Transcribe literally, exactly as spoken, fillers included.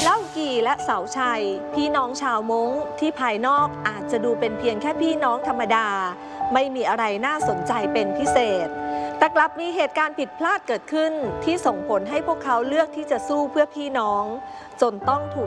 เล่ากี่และเสาชัยพี่น้องชาวม้งที่ภายนอกอาจจะดูเป็นเพียงแค่พี่น้องธรรมดาไม่มีอะไรน่าสนใจเป็นพิเศษแต่กลับมีเหตุการณ์ผิดพลาดเกิดขึ้นที่ส่งผลให้พวกเขาเลือกที่จะสู้เพื่อพี่น้องจนต้องถูก